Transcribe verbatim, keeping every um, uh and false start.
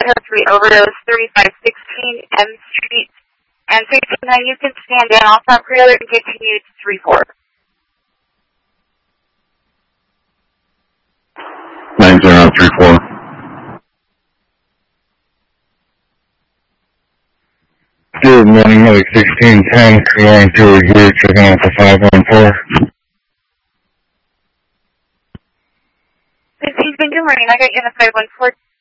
three overdose, thirty-five sixteen M Street, and three two nine, you can stand down off front trailer and continue to three four. nine zero three four. Good morning, Medic sixteen ten, going through here, checking out the five one four. Good morning, I got you in the five one four.